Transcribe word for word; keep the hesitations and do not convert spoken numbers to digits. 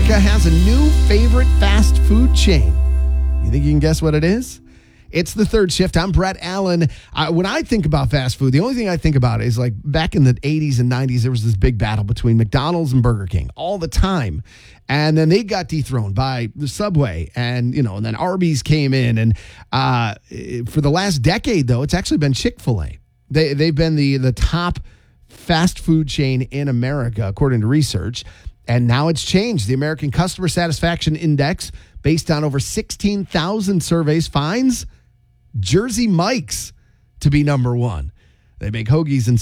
America has a new favorite fast food chain. You think you can guess what it is? It's The Third Shift. I'm Brett Allen. Uh, when I think about fast food, the only thing I think about is like back in the eighties and nineties, there was this big battle between McDonald's and Burger King all the time. And then they got dethroned by the Subway. And, you know, and then Arby's came in. And uh, for the last decade, though, it's actually been Chick-fil-A. They, they've been the, the top fast food chain in America, according to research. And now it's changed. The American Customer Satisfaction Index, based on over sixteen thousand surveys, finds Jersey Mike's to be number one. They make hoagies and